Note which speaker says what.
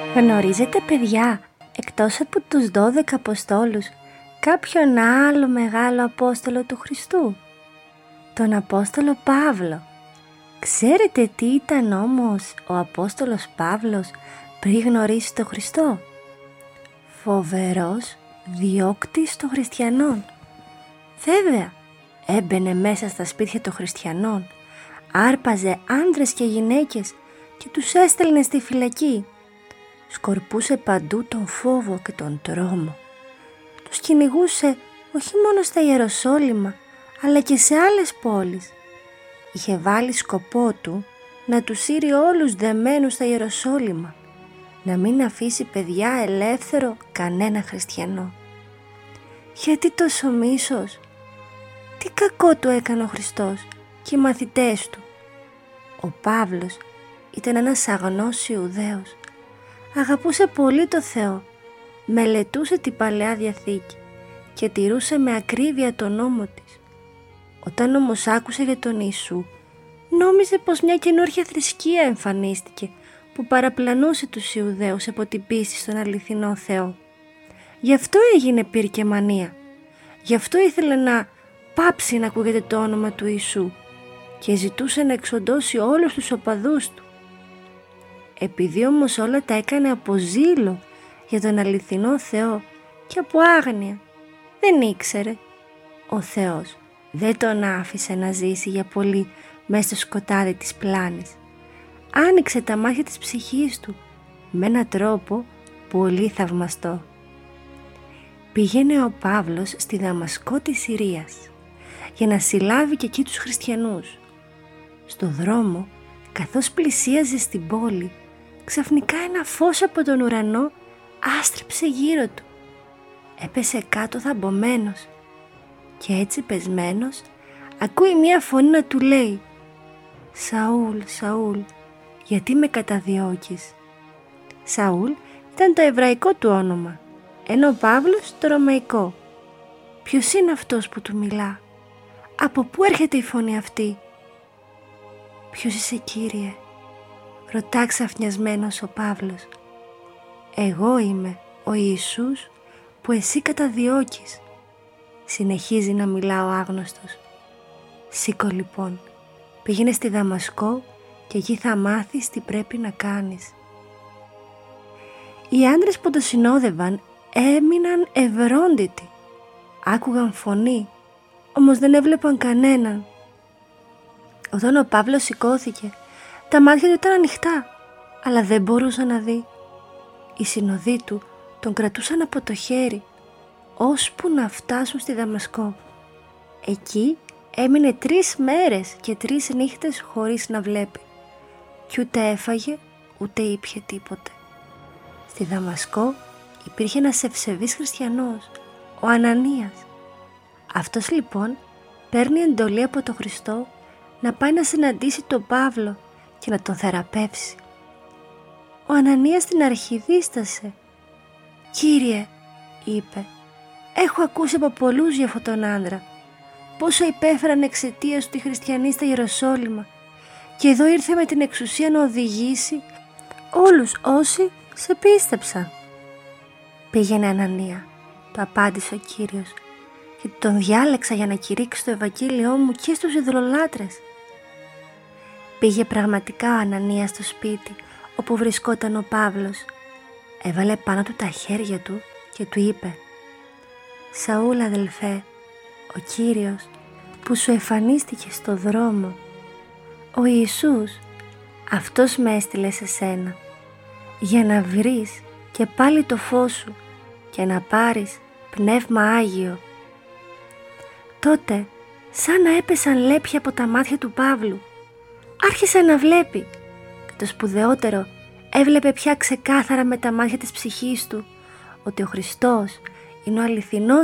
Speaker 1: Γνωρίζετε, παιδιά, εκτός από τους 12 Αποστόλους, κάποιον άλλο μεγάλο Απόστολο του Χριστού? Τον Απόστολο Παύλο. Ξέρετε τι ήταν όμως ο Απόστολος Παύλος πριν γνωρίσει τον Χριστό? Φοβερός διώκτης των χριστιανών. Βέβαια, έμπαινε μέσα στα σπίτια των χριστιανών, άρπαζε άνδρες και γυναίκες και τους έστελνε στη φυλακή. Σκορπούσε παντού τον φόβο και τον τρόμο. Τους κυνηγούσε όχι μόνο στα Ιεροσόλυμα, αλλά και σε άλλες πόλεις. Είχε βάλει σκοπό του να τους σύρει όλους δεμένους στα Ιεροσόλυμα, να μην αφήσει παιδιά ελεύθερο κανένα χριστιανό. Γιατί τόσο μίσος? Τι κακό του έκανε ο Χριστός και οι μαθητές του? Ο Παύλος ήταν ένας αγνός Ιουδαίος. Αγαπούσε πολύ το Θεό, μελετούσε την Παλαιά Διαθήκη και τηρούσε με ακρίβεια τον νόμο της. Όταν όμως άκουσε για τον Ιησού, νόμιζε πως μια καινούργια θρησκεία εμφανίστηκε που παραπλανούσε τους Ιουδαίους από την πίστη στον αληθινό Θεό. Γι' αυτό έγινε πυρκεμανία. Γι' αυτό ήθελε να πάψει να ακούγεται το όνομα του Ιησού και ζητούσε να εξοντώσει όλους τους οπαδούς του. Επειδή όμως όλα τα έκανε από ζήλο για τον αληθινό Θεό και από άγνοια, δεν ήξερε, ο Θεός δεν τον άφησε να ζήσει για πολύ μέσα στο σκοτάδι της πλάνης. Άνοιξε τα μάτια της ψυχής του με έναν τρόπο πολύ θαυμαστό. Πήγαινε ο Παύλος στη Δαμασκό της Συρίας για να συλλάβει και εκεί τους χριστιανούς. Στο δρόμο, καθώς πλησίαζε στην πόλη, ξαφνικά ένα φως από τον ουρανό άστριψε γύρω του. Έπεσε κάτω θαμπομένος και έτσι πεσμένος ακούει μία φωνή να του λέει «Σαούλ, Σαούλ, γιατί με καταδιώκεις?» Σαούλ ήταν το εβραϊκό του όνομα, ενώ ο Παύλος το ρωμαϊκό. Ποιος είναι αυτός που του μιλά? Από πού έρχεται η φωνή αυτή? «Ποιος είσαι, Κύριε?» ρωτά ξαφνιασμένος ο Παύλος. «Εγώ είμαι ο Ιησούς που εσύ καταδιώκεις», συνεχίζει να μιλά ο άγνωστος. «Σήκω λοιπόν, πήγαινε στη Δαμασκό και εκεί θα μάθεις τι πρέπει να κάνεις». Οι άντρες που το συνόδευαν έμειναν ευρόντιτοι. Άκουγαν φωνή, όμως δεν έβλεπαν κανέναν. Όταν ο Παύλος σηκώθηκε, τα μάτια του ήταν ανοιχτά, αλλά δεν μπορούσε να δει. Οι συνοδοί του τον κρατούσαν από το χέρι, ώσπου να φτάσουν στη Δαμασκό. Εκεί έμεινε 3 μέρες και 3 νύχτες χωρίς να βλέπει. Κι ούτε έφαγε, ούτε ήπιε τίποτε. Στη Δαμασκό υπήρχε ένας ευσεβής χριστιανός, ο Ανανίας. Αυτός λοιπόν παίρνει εντολή από τον Χριστό να πάει να συναντήσει τον Παύλο και να τον θεραπεύσει. Ο Ανανίας στην αρχή δίστασε. «Κύριε», είπε, «έχω ακούσει από πολλούς για αυτόν τον άντρα, πόσο υπέφεραν εξαιτίας του οι χριστιανοί στα Ιεροσόλυμα, και εδώ ήρθε με την εξουσία να οδηγήσει όλους όσοι σε πίστεψαν». «Πήγαινε, Ανανία», του απάντησε ο Κύριος, «και τον διάλεξα για να κηρύξει το Ευαγγέλιό μου και στους ειδωλολάτρες». Πήγε πραγματικά ο Ανανίας στο σπίτι όπου βρισκόταν ο Παύλος. Έβαλε πάνω του τα χέρια του και του είπε «Σαούλ, αδελφέ, ο Κύριος που σου εμφανίστηκε στο δρόμο, ο Ιησούς, αυτός με έστειλε σε σένα για να βρεις και πάλι το φως σου και να πάρεις πνεύμα Άγιο». Τότε, σαν να έπεσαν λέπια από τα μάτια του Παύλου, άρχισε να βλέπει και το σπουδαιότερο, έβλεπε πια ξεκάθαρα με τα μάτια της ψυχής του ότι ο Χριστός είναι ο αληθινός